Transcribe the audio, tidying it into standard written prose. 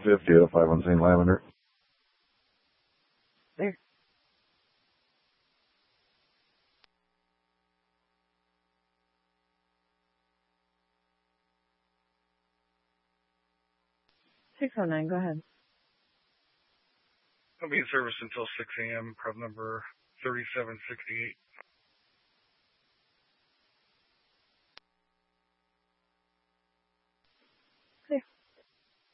50 at 5 St. Lavender. There. $609, go ahead. I'll be in service until 6 a.m., prep number 3768.